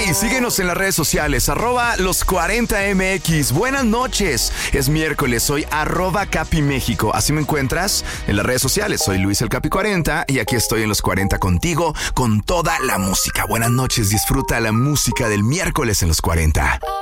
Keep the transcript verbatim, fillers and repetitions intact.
Y síguenos en las redes sociales, arroba los cuarenta M X. Buenas noches, es miércoles, soy arroba Capi México. Así me encuentras en las redes sociales. Soy Luis el Capi cuarenta y aquí estoy en los cuarenta contigo con toda la música. Buenas noches, disfruta la música del miércoles en los cuarenta.